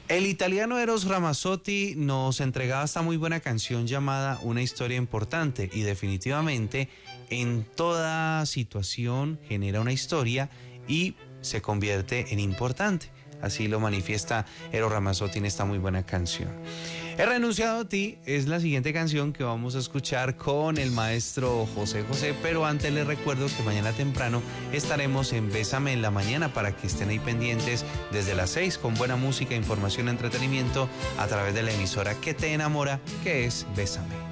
El italiano Eros Ramazzotti nos entregaba esta muy buena canción llamada Una historia importante, y definitivamente en toda situación genera una historia y se convierte en importante. Así lo manifiesta Eros Ramazzotti en esta muy buena canción. He renunciado a ti es la siguiente canción que vamos a escuchar con el maestro José José, pero antes les recuerdo que mañana temprano estaremos en Bésame en la Mañana para que estén ahí pendientes desde las 6 con buena música, información, entretenimiento a través de la emisora que te enamora, que es Bésame.